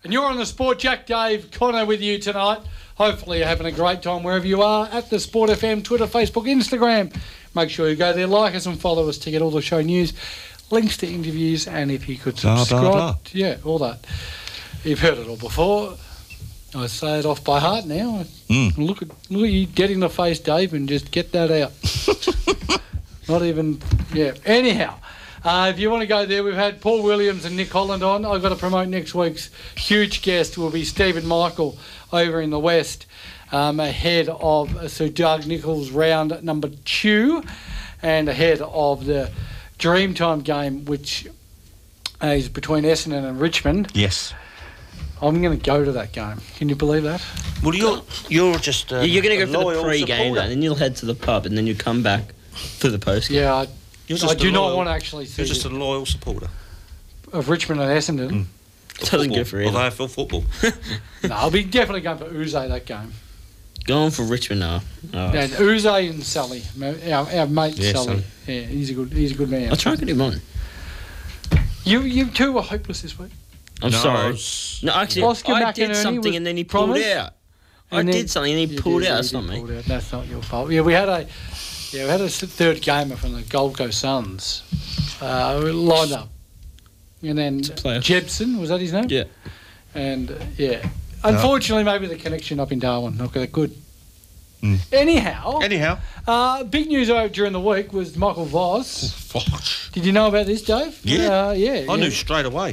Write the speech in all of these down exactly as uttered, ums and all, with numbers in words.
And you're on the Sport. Jack, Dave, Connor with you tonight. Hopefully you're having a great time wherever you are at the Sport F M, Twitter, Facebook, Instagram. Make sure you go there, like us and follow us to get all the show news, links to interviews, and if you could subscribe. Blah, blah, blah. Yeah, all that. You've heard it all before. I say it off by heart now. Mm. Look at look at you get in the face, Dave, and just get that out. Not even, yeah. Anyhow, uh, if you want to go there, we've had Paul Williams and Nick Holland on. I've got to promote next week's huge guest will be Stephen Michael over in the West, um, ahead of Sir Doug Nicholls' round number two and ahead of the Dreamtime game, which is between Essendon and Richmond. Yes. I'm going to go to that game. Can you believe that? Well, you're you're just um, You're going to a go for the loyal pre-game, supporter. and then you'll head to the pub, and then you come back for the post-game. Yeah, I, You're I just do a not loyal- want to actually see You're just a it loyal supporter. of Richmond and Essendon. Mm. Doesn't go for Of either. A F L football. No, I'll be definitely going for Uze that game. Going for Richmond now. Oh. And Uze and Sully, our, our mate Yeah, Sully. Sully. Yeah, he's a good he's a good man. I'll try and get him on. You you two were hopeless this week. I'm No, sorry. it's- No, actually, Oscar I did McInerney something was and then he pulled promised, out. I and then- did something and he You pulled did, out. you That's did not me. pulled out. That's not your fault. Yeah, we had a yeah we had a s- third gamer from the Gold Coast Suns uh, lined up, and then player. Jebson, was that his name? Yeah. And uh, yeah, unfortunately, maybe the connection up in Darwin not that good. Mm. Anyhow, Anyhow. uh, big news over during the week was Michael Voss. Fuck. Did you know about this, Dave? Yeah. uh, yeah. I yeah. knew straight away.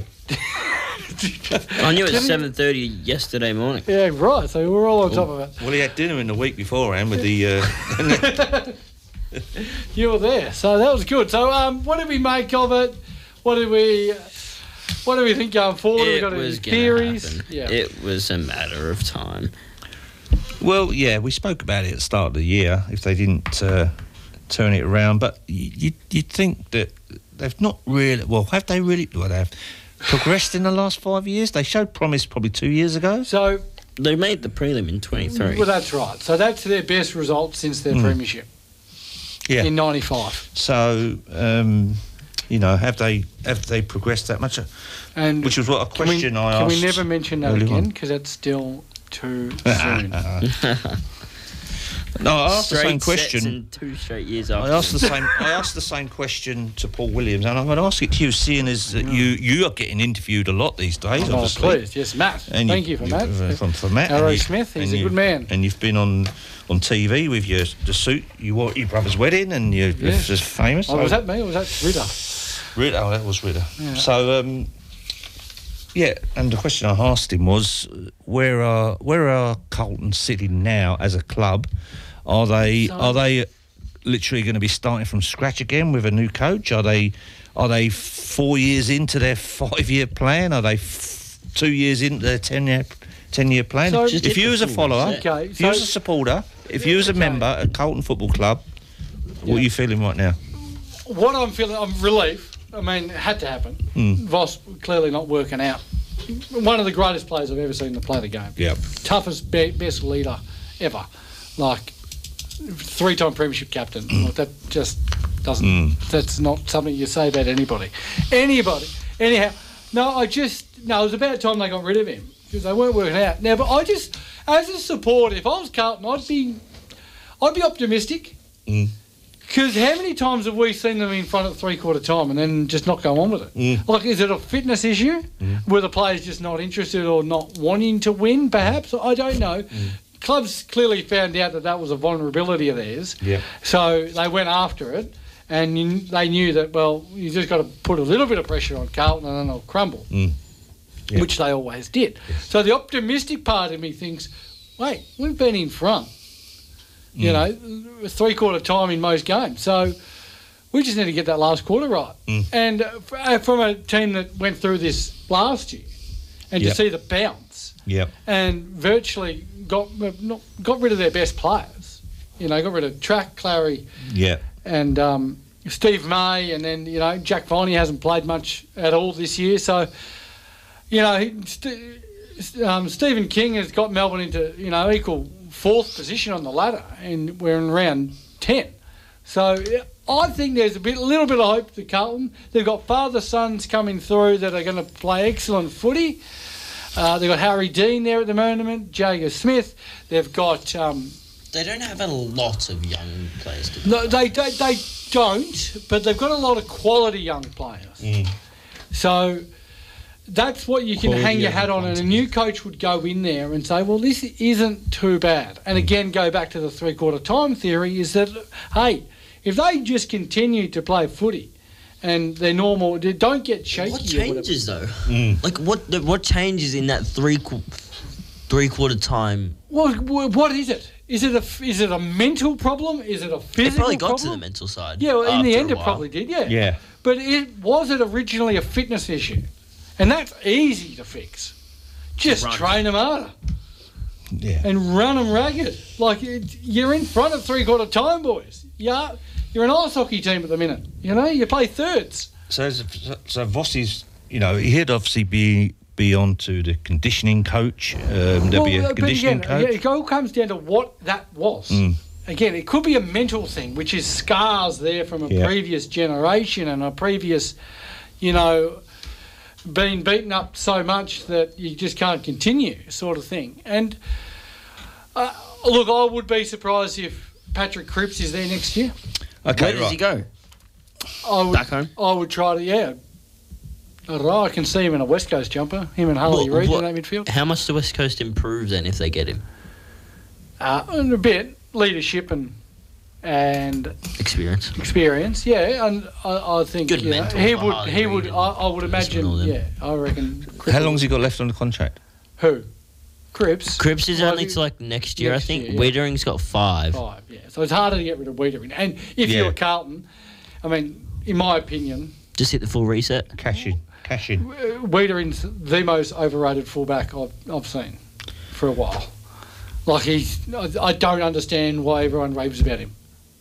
I knew it Didn't- was seven thirty yesterday morning. Yeah, right. So we're all on top of it. Well, he had dinner in the week beforehand with the... Uh, You were there, so that was good. So, um, what did we make of it? What did we, what do we think going forward? we It got any was going to theories? happen. Yeah. It was a matter of time. well, yeah, we spoke about it at the start of the year, if they didn't uh, turn it around. But you, you'd think that they've not really... Well, have they really... Well, they have progressed in the last five years. They showed promise probably two years ago. So, They made the prelim in twenty-three. well, that's right. So that's their best result since their Mm. premiership Yeah. in ninety-five. So, um, you know, have they have they progressed that much? And Which was what a can we, question I Can asked. we never mention that early again? on. Because that's still too soon. No, I asked the Straight same sets question. in two straight years I after. asked the same. I asked the same question to Paul Williams, and I'm going to ask it to you, seeing as that you you are getting interviewed a lot these days. Oh, obviously. please. Yes, Matt. And Thank you, for Matt. uh, From, for Matt. Arrow and you- Smith, he's and a you- good man. And you've been on on T V with your the suit you wore at your brother's wedding, and you're Yes. just famous. Oh, was that me or was that Ritter? Ritter? Oh, that was Ritter. Yeah. So, um, yeah, and the question I asked him was, uh, where are where are Carlton sitting now as a club? Are they So- are they literally going to be starting from scratch again with a new coach? Are they are they four years into their five year plan? Are they f- two years into their ten year ten year plan? So- if you as a follower, Okay, if you as so- a supporter, if you as a Okay. member at Carlton Football Club, what Yeah. are you feeling right now? What I'm feeling, I'm relief. I mean, it had to happen. Mm. Voss clearly not working out. One of the greatest players I've ever seen to play the game. Yeah. Toughest, be- best leader ever. Like, three-time premiership captain. Like, that just doesn't... Mm. That's not something you say about anybody. Anybody. Anyhow, no, I just... No, it was about time they got rid of him. Because they weren't working out. Now, but I just... As a supporter, if I was Carlton, I'd be... I'd be optimistic. Mm. Because how many times have we seen them in front at three-quarter time and then just not go on with it? Mm. Like, is it a fitness issue? Mm. Were the players just not interested or not wanting to win, perhaps? I don't know. Mm. Clubs clearly found out that that was a vulnerability of theirs. Yeah. So they went after it and you, they knew that, well, you just got to put a little bit of pressure on Carlton and then they'll crumble, Mm. Yeah. which they always did. So the optimistic part of me thinks, wait, we've been in front. You Mm. know, three-quarter time in most games. So we just need to get that last quarter right. Mm. And uh, f- uh, from a team that went through this last year, and Yep. to see the bounce, Yep. and virtually got uh, not, got rid of their best players. You know, got rid of Track, Clary, Yeah. and um, Steve May, and then, you know, Jack Viney hasn't played much at all this year. So, you know, he, St- um, Stephen King has got Melbourne into, you know, equal fourth position on the ladder, and we're in round ten. So I think there's a bit, little bit of hope to Carlton. They've got father-sons coming through that are going to play excellent footy. Uh, they've got Harry Dean there at the moment, Jager Smith. They've got... Um, They don't have a lot of young players. To no, they, they, they don't, but they've got a lot of quality young players. Mm. So that's what you can Quality hang your over hat on, and a quantity. new coach would go in there and say, well, this isn't too bad. And again, go back to the three-quarter time theory is that, hey, if they just continue to play footy and they're normal, they don't get shaky. What or whatever. changes though? Mm. Like what? The, what changes in that three qu- three quarter time? Well, wh- what is it? Is it a f- is it a mental problem? Is it a It physical probably got problem? to the mental side. Yeah, well, in the after end a it while. probably did, yeah. Yeah. But it was it originally a fitness issue? And that's easy to fix. Just Run. train them harder Yeah. and run them ragged. Like, it, you're in front of three-quarter time, boys. Yeah, you're an ice hockey team at the minute. You know, you play thirds. So, so, so Vossi's, you know, he'd obviously be be on to the conditioning coach. Um, there'd be Well, a uh, but conditioning again, coach. yeah, it all comes down to what that was. Mm. Again, it could be a mental thing, which is scars there from a Yeah. previous generation and a previous, you know, being beaten up so much that you just can't continue, sort of thing. And uh, look, I would be surprised if Patrick Cripps is there next year. Okay, Where does right. he go? I would, Back home? I would try to, yeah. I don't know, I can see him in a West Coast jumper, him and Harley What- Reid what- in that midfield. How much the West Coast improve then if they get him? Uh, and a bit, leadership and and Experience. experience, yeah, and I, I think Good you know, mentor he for would, Harley he Reid would, and I, I would Brisbane and all imagine, them. yeah, I reckon. How long's he got left on the contract? Who? Cripps. Cripps is Well, only he- to like next year, next I think. year, yeah. Wiedering's got five. Five, yeah. So it's harder to get rid of Wiedering. And if Yeah. you're Carlton, I mean, in my opinion, Just hit the full reset. Cash in. Cash in. uh, Wiedering's the most overrated fullback I've, I've seen for a while. Like he's, I, I don't understand why everyone raves about him.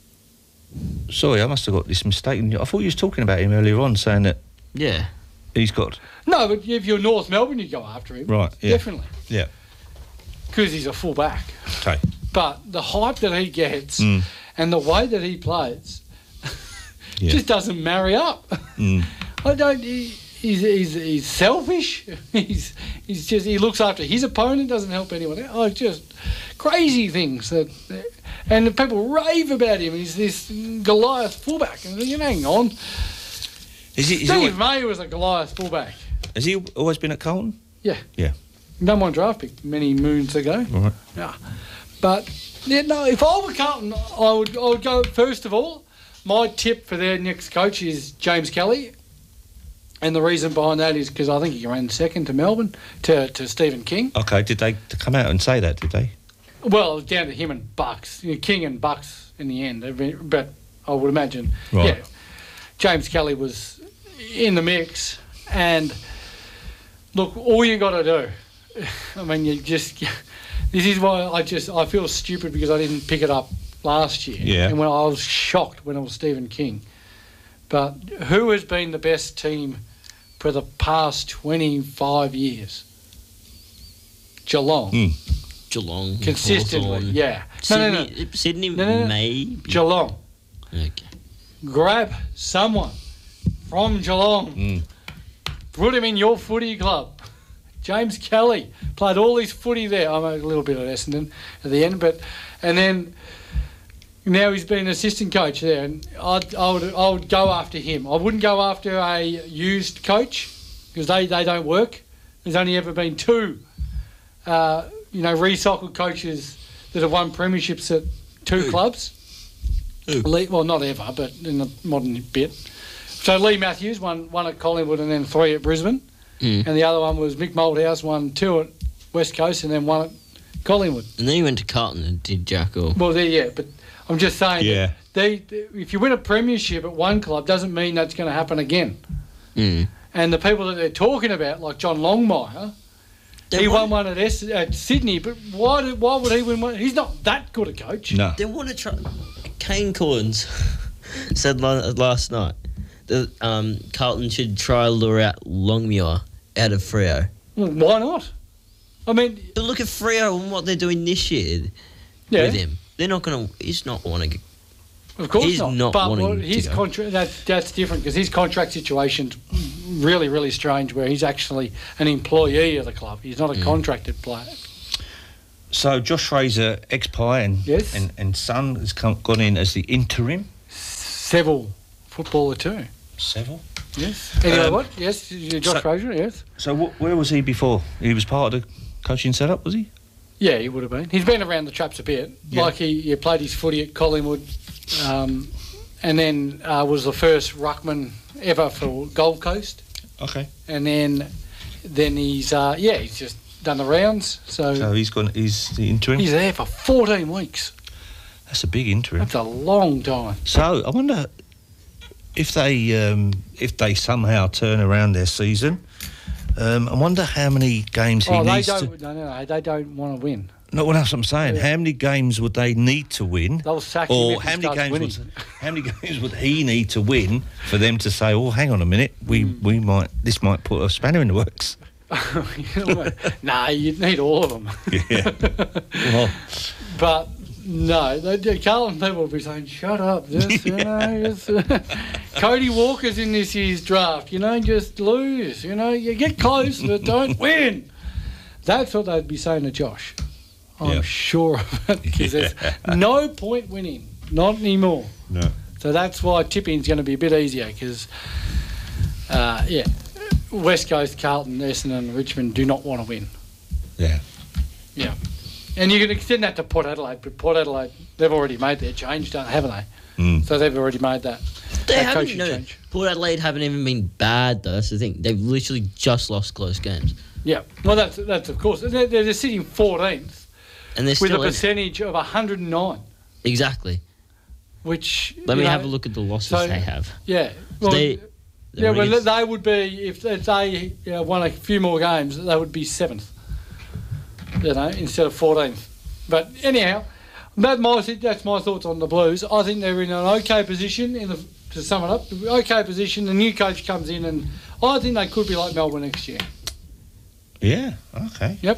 Sorry, I must have got this mistaken. I thought you was talking about him earlier on, saying that Yeah. he's got... No, but if you're North Melbourne, you go after him. Right, yeah. Definitely. Yeah. Because he's a fullback. Okay. But the hype that he gets Mm. and the way that he plays Yeah. just doesn't marry up. Mm. I don't. He, he's, he's he's selfish. He's he's just he looks after his opponent. Doesn't help anyone else. Oh, just crazy things that, and the people rave about him. He's this Goliath fullback. And you know, hang on, Is he, is he Steve always, May was a Goliath fullback. has he always been at Carlton? Yeah. Yeah. Number one draft pick many moons ago. All right. Yeah, but yeah, no. If I were Carlton, I would I would go first of all. My tip for their next coach is James Kelly, and the reason behind that is because I think he ran second to Melbourne to to Stephen King. Okay, did they come out and say that, did they? Well, it was down to him and Bucks, you know, King and Bucks in the end. They've been- But I would imagine, Right. yeah, James Kelly was in the mix. And look, all you got to do, I mean, you just. This is why I just I feel stupid because I didn't pick it up last year. Yeah. And when I was shocked when it was Stephen King. But who has been the best team for the past twenty-five years? Geelong. Mm. Geelong. Consistently, Hawthorn. yeah. No, no, no. Sydney, Sydney No, no, no. maybe. Geelong. Okay. Grab someone from Geelong. Mm. Put him in your footy club. James Kelly played all his footy there. I'm a little bit at Essendon at the end, but and then now he's been an assistant coach there, and I'd, I would I would go after him. I wouldn't go after a used coach because they, they don't work. There's only ever been two, uh, you know, recycled coaches that have won premierships at two Who? clubs. Who? Lee, well, not ever, but in the modern bit. So Lee Matthews won one at Collingwood and then three at Brisbane. Mm. And the other one was Mick Malthouse, won two at West Coast and then one at Collingwood. And then he went to Carlton and did jack all. Well, there, yeah, but I'm just saying Yeah. that they, if you win a premiership at one club, doesn't mean that's going to happen again. Mm. And the people that they're talking about, like John Longmire, They he want- won one at, S- at Sydney, but why, did, why would he win one? He's not that good a coach. No. They want to try. Kane Collins said la- last night that um, Carlton should try lure out Longmuir out of Freo. Well, why not? I mean, But look at Freo and what they're doing this year yeah. with him. They're not going to. He's not want to Of course He's not. not but wanting well, to his go. contract that's that's different because his contract situation's really really strange. Where he's actually an employee of the club. He's not a Mm. contracted player. So Josh Fraser, ex-Pie and, Yes. and, and son, has come, gone in as the interim. Seville footballer too. Seville. Yes. Anyway, Um, what? Yes, Josh so- Fraser. Yes. So wh- where was he before? He was part of the coaching setup, was he? Yeah, he would have been. He's been around the traps a bit. Yeah. Like he, he played his footy at Collingwood, um, and then uh, was the first ruckman ever for Gold Coast. Okay. And then, then he's uh, yeah, he's just done the rounds. So, So he's gone. He's the interim. he's there for fourteen weeks. That's a big interim. That's a long time. So I wonder if they um, if they somehow turn around their season. Um, I wonder how many games he Oh, they needs don't. to. No, no, no, they don't want to win. No, what else I'm saying? Yeah. How many games would they need to win? They'll sack him Or if he how many starts games winning. would how many games would he need to win for them to say, "Oh, hang on a minute, we Mm. we might this might put a spanner in the works." You know what? Nah, you'd need all of them. Yeah. Well, But no, they, the Carlton people will be saying, "Shut up, just you know." Just, uh, Cody Walker's in this year's draft. You know, just lose. You know, you get close, but don't win. That's what they'd be saying to Josh. I'm Yeah. sure of it because Yeah. there's no point winning, not anymore. no. So that's why tipping's going to be a bit easier because, uh, yeah, West Coast, Carlton, Essendon, and Richmond do not want to win. Yeah. Yeah. And you can extend that to Port Adelaide, but Port Adelaide, they've already made their change, don't haven't they? Mm. So they've already made that. They that haven't. coaching No, change. Port Adelaide haven't even been bad though. That's the thing. They've literally just lost close games, Yeah. Well, that's that's of course. They're, they're sitting fourteenth and they're with a still in it. percentage of one hundred nine, Exactly. which Let you me know, have a look at the losses so- they have. Yeah. Well, They- yeah. they're Well, against- they would be if, if they you know, won a few more games, they would be seventh. You know, instead of fourteenth. But anyhow, that my that's my thoughts on the Blues. I think they're in an okay position. In the to sum it up, okay position. The new coach comes in, and I think they could be like Melbourne next year. Yeah. Okay. Yep.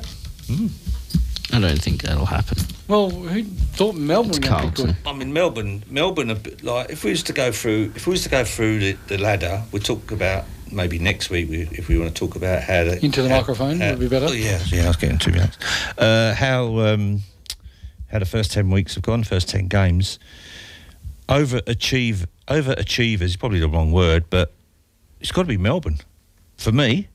I don't think that'll happen. Well, who thought Melbourne It's were going to be Carlton. good? I mean, Melbourne, Melbourne, a bit like if we was to go through, if we was to go through the, the ladder, we talk about maybe next week we, if we want to talk about how the Into the how- microphone how- would be better. Oh, yeah, yeah, I was getting two minutes. Uh, how um, how the first ten weeks have gone, first ten games. Overachieve, overachievers is probably the wrong word, but it's got to be Melbourne for me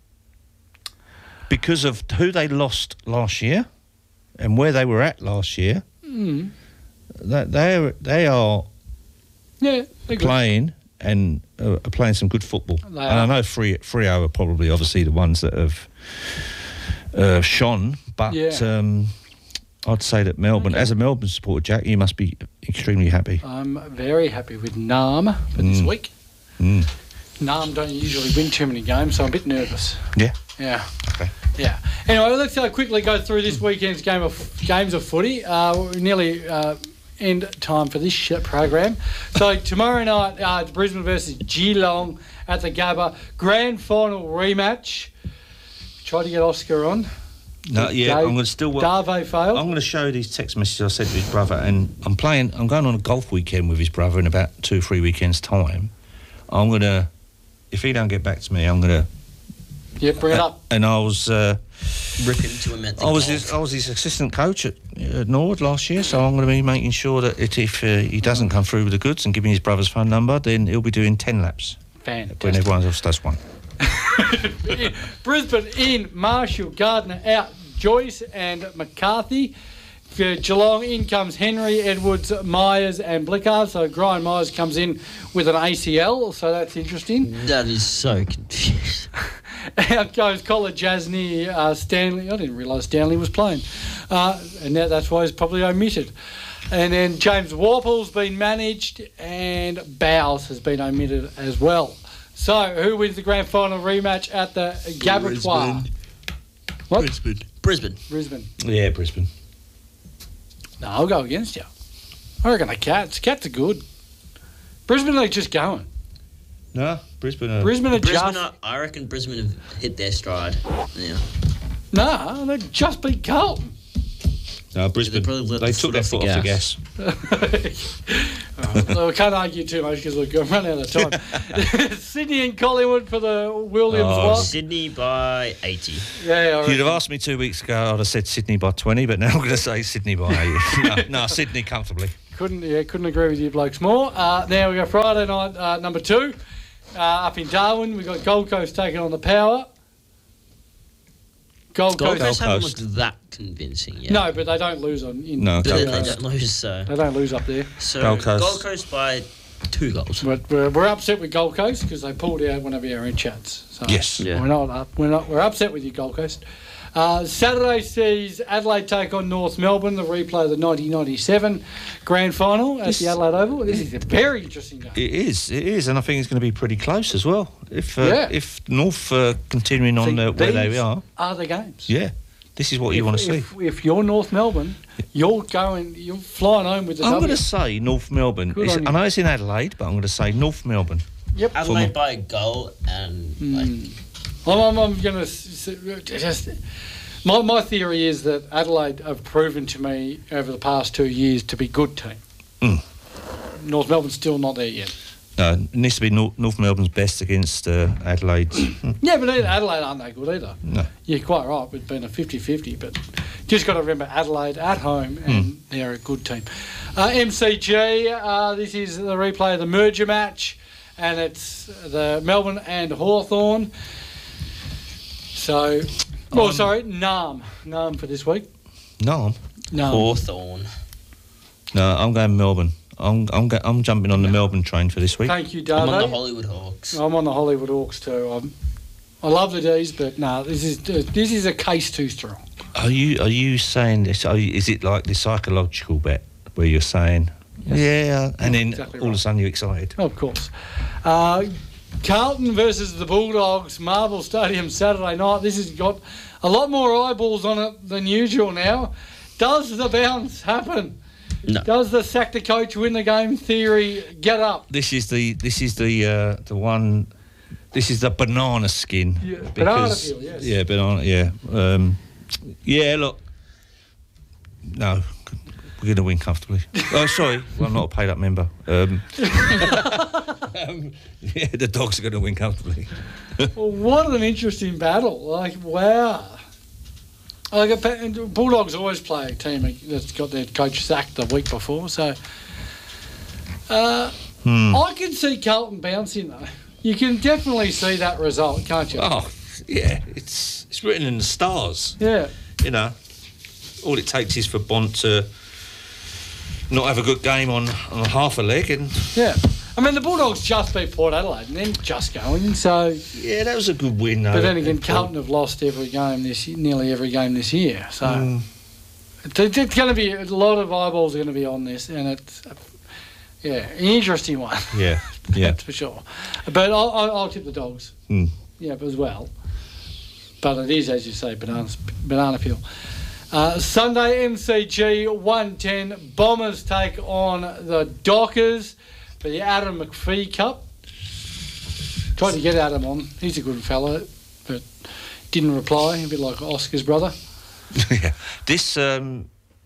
because of who they lost last year and where they were at last year. Mm. That they they are Yeah, they're good. playing and uh, are playing some good football. They and I are. know Free Freo are probably obviously the ones that have uh, shone, but Yeah. um, I'd say that Melbourne, Okay. as a Melbourne supporter, Jack, you must be extremely happy. I'm very happy with Nam for this Mm. week. Mm. Nam don't usually win too many games, so I'm a bit nervous. Yeah. Yeah. Okay. Yeah. Anyway, let's uh, quickly go through this weekend's game of games of footy. Uh, we're nearly uh, end time for this shit program. So tomorrow night, uh, it's Brisbane versus Geelong at the Gabba grand final rematch. Try to get Oscar on. No, yeah, Dave- I'm going to still work. Darvo failed. I'm going to show you these text messages I sent to his brother, and I'm playing. I'm going on a golf weekend with his brother in about two, three weekends' time. I'm going to, if he don't get back to me, I'm going to. Yeah, bring it up. And I was, uh, Rip into him at the I was, golf. his, I was his assistant coach at, at Norwood last year, so I'm going to be making sure that it, if uh, he doesn't come through with the goods and give me his brother's phone number, then he'll be doing ten laps when Fantastic. everyone else does one. Brisbane in, Marshall, Gardner out, Joyce and McCarthy. For Geelong, in comes Henry, Edwards, Myers and Blickard. So Brian Myers comes in with an A C L, so that's interesting. That is so confused. Out goes Collar Jasny, uh, Stanley. I didn't realise Stanley was playing. Uh, and that, that's why he's probably omitted. And then James Warple's been managed and Bowles has been omitted as well. So who wins the grand final rematch at the Gabratoir? What? Brisbane. Brisbane. Brisbane. Yeah, Brisbane. No, I'll go against you. I reckon the Cats. Cats are good. Brisbane are just going. No, Brisbane. Are, Brisbane are Brisbane just... are, I reckon Brisbane have hit their stride. Yeah. No, they just beat Carlton. no, Brisbane. They probably let They the took foot their off foot the off the gas. Right. Well, we can't argue too much because we've run out of time. Sydney and Collingwood for the Williams Oh, Wasps. Sydney by eighty. Yeah, I If you'd have reckon. asked me two weeks ago, I'd have said Sydney by twenty, but now I'm going to say Sydney by eighty. no, no, Sydney comfortably. Couldn't, yeah, couldn't agree with you blokes more. Uh, now we go Friday night, uh, number two. Uh, up in Darwin, we've got Gold Coast taking on the Power. Gold, Gold Coast. Coast haven't Coast. looked that convincing yet. No, but they don't lose on. In, No, But Gold then they Coast. don't lose, so. They don't lose up there. So Gold Coast. Gold Coast by two goals. But we're, we're upset with Gold Coast because they pulled out one of our in chats. So Yes. Yeah. We're not up. We're not. We're upset with you, Gold Coast. Uh, Saturday sees Adelaide take on North Melbourne. The replay of the nineteen ninety-seven grand final at This- the Adelaide Oval. This is a very interesting game. It is, it is, and I think it's going to be pretty close as well. If uh, Yeah. if North uh, continuing on See, uh, where they these are, Are the games? yeah, this is what you If- want to see. If, if you're North Melbourne, you're going. You're flying home with the I'm W. going to say North Melbourne. Good It's, on you. I know it's in Adelaide, but I'm going to say North Melbourne. Yep. Adelaide by a goal and like, Mm. I'm, I'm, I'm going to just. My, my theory is that Adelaide have proven to me over the past two years to be good team. Mm. North Melbourne's still not there yet. No, it needs to be North, North Melbourne's best against uh, Adelaide's. Yeah, but either Adelaide aren't that good either. No. You're quite right. It's been a fifty-fifty, but just got to remember Adelaide at home, and Mm. they're a good team. Uh, M C G, uh, this is the replay of the merger match, and it's the Melbourne and Hawthorn. So, oh, Um, sorry, Nam. Nam for this week. No, Nam. Hawthorn. no, I'm going Melbourne. I'm I'm go, I'm jumping on the Melbourne train for this week. Thank you, I'm on the Dave. Hollywood Hawks. I'm on the Hollywood Hawks too. I'm, I love the D's, but no, this is this is a case too strong. Are you are you saying this? Are you, is it like the psychological bet where you're saying, Yes. yeah, and then Exactly all of right. a sudden you're excited? Of course. Uh, Carlton versus the Bulldogs, Marvel Stadium Saturday night. This has got a lot more eyeballs on it than usual now. Does the bounce happen? No. Does the sack the coach win the game theory get up? This is the this is the uh, the one. This is the banana skin. Yeah, banana because- peel, yes. Yeah, banana. Yeah, um, yeah. Look, no, we're going to win comfortably. Oh, sorry, well, I'm not a paid up member. Um, um, yeah, the Dogs are going to win comfortably. Well, what an interesting battle. Like, wow. Like a, pa- and Bulldogs always play a team that's got their coach sacked the week before, so... Uh, Hmm. I can see Carlton bouncing, though. You can definitely see that result, can't you? Oh, yeah, it's it's written in the stars. Yeah. You know, all it takes is for Bont to not have a good game on, on half a leg, and Yeah. I mean, the Bulldogs just beat Port Adelaide and then just going, so... yeah, that was a good win. Though. But then again, Carlton have lost every game this year, nearly every game this year, so... Mm. It's, it's going to be... A lot of eyeballs are going to be on this, and it's... Yeah, an interesting one. Yeah, yeah. That's for sure. But I'll, I'll, I'll tip the Dogs. Mm. Yeah, as well. But it is, as you say, banana, banana peel. Uh, Sunday M C G one ten. Bombers take on the Dockers for the Adam McPhee Cup. Tried to get Adam on. He's a good fella, but didn't reply. A bit like Oscar's brother. Yeah. This um,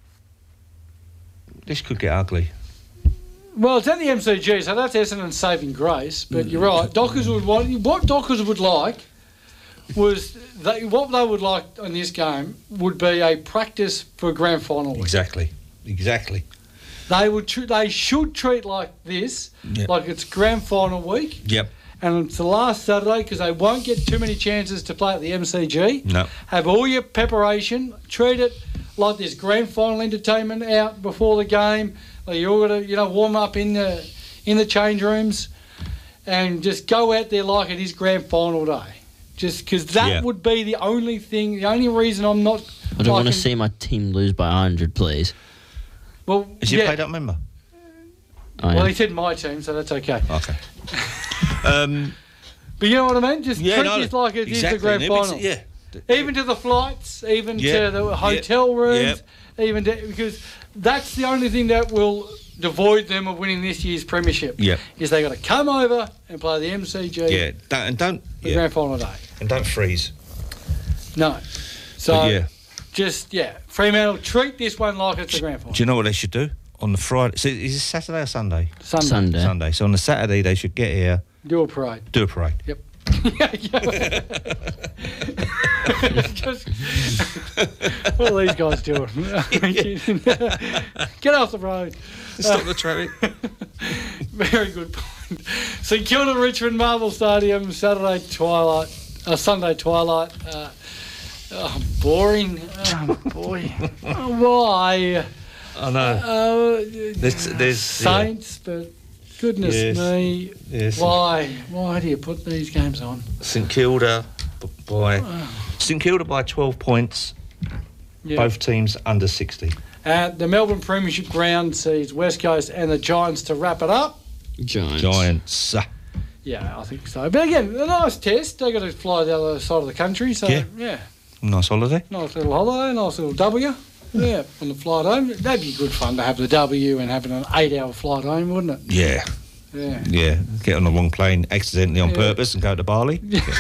this could get ugly. Well, it's at the M C G, so that's Essendon's saving grace. But you're right. Dockers would want what Dockers would like was they, what they would like in this game would be a practice for grand final week. Exactly, exactly. They would tr- they should treat like this, Yep. like it's grand final week, Yep. and it's the last Saturday because they won't get too many chances to play at the M C G. No. Have all your preparation. Treat it like this grand final entertainment out before the game. Like you're all gonna, you know, warm up in the in the change rooms, and just go out there like it is grand final day. Just because that Yeah. would be the only thing, the only reason I'm not. I don't want to liking- see my team lose by one hundred, please. Well, Is he a yeah. paid up member? I Well, am. he said my team, so that's okay. Okay. um, But you know what I mean? Just yeah, treat no, this like it is exactly. the grand And every- final. Yeah. Even to the flights, even Yeah, to the yeah, hotel rooms, yeah. even to, because that's the only thing that will devoid them of winning this year's premiership. Yeah. Is they got to come over and play the M C G Yeah. Don't, and don't. the Yeah. grand final day. And don't freeze. No. So But yeah. just yeah, Fremantle treat this one like it's the grand final. Do you know what they should do? on the Friday. So is it Saturday or Sunday? Sunday. Sunday. Sunday. So on the Saturday they should get here, Do a parade. do a parade. Yep. Just, what are these guys doing? Get off the road. Stop the traffic. Very good point. St Kilda Richmond Marvel Stadium, Saturday twilight, uh, Sunday twilight. Uh, oh, boring. Oh, boy. Why? I know. Uh, There's, there's Saints, but goodness Yes. me. Yes. Why? Why do you put these games on? St Kilda b- by St Kilda by twelve points. Yeah. Both teams under sixty. Uh, the Melbourne Premiership ground sees West Coast and the Giants to wrap it up. Giants. Giants. uh, Yeah, I think so. But again, a nice test. They got to fly the other side of the country, so Yeah. yeah, Nice holiday. nice little holiday, nice little W. Yeah, on the flight home. That'd be good fun to have the W and having an eight-hour flight home, wouldn't it? Yeah. Yeah. Yeah. Get on the wrong plane accidentally on Yeah. purpose and go to Bali.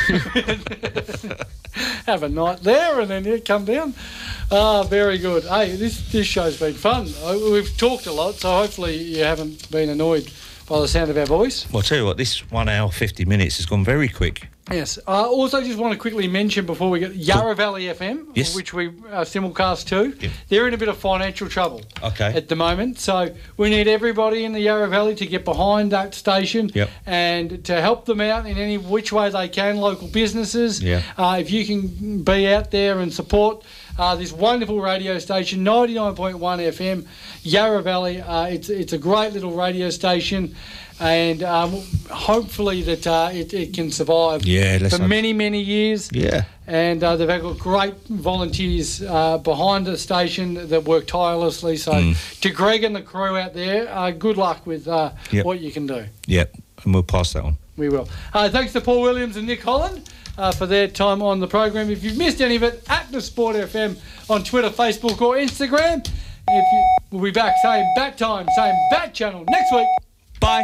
Have a night there and then yeah, come down. Ah, very good. Hey, this this show's been fun. Uh, We've talked a lot, so hopefully you haven't been annoyed by the sound of our voice. Well, I'll tell you what, this one hour, fifty minutes has gone very quick. Yes. I uh, also just want to quickly mention before we get Yarra Valley F M, Yes. which we uh, simulcast to. Yep. They're in a bit of financial trouble Okay. at the moment, so we need everybody in the Yarra Valley to get behind that station Yep. and to help them out in any which way they can. Local businesses, Yeah. uh, if you can be out there and support uh, this wonderful radio station, ninety-nine point one F M, Yarra Valley. Uh, it's it's a great little radio station. And um, hopefully that uh, it, it can survive Yeah, let's for hope. many, many years. Yeah. And uh, they've got great volunteers uh, behind the station that work tirelessly. So Mm. to Greg and the crew out there, uh, good luck with uh, Yep. what you can do. Yep. And we'll pass that on. We will. Uh, thanks to Paul Williams and Nick Holland uh, for their time on the program. If you've missed any of it, at the Sport F M on Twitter, Facebook or Instagram. If you, we'll be back same bat time, same bat channel next week. Bye.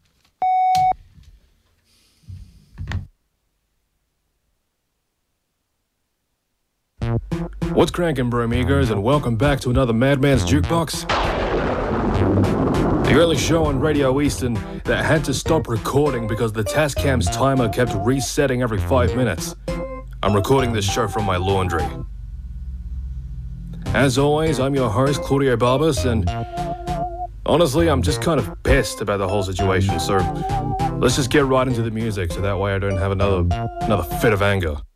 What's cracking, Bromegers, and welcome back to another Madman's Jukebox. The early show on Radio Eastern that had to stop recording because the Tascam's timer kept resetting every five minutes. I'm recording this show from my laundry. As always, I'm your host, Claudio Barbas, and honestly, I'm just kind of pissed about the whole situation, so let's just get right into the music so that way I don't have another another fit of anger.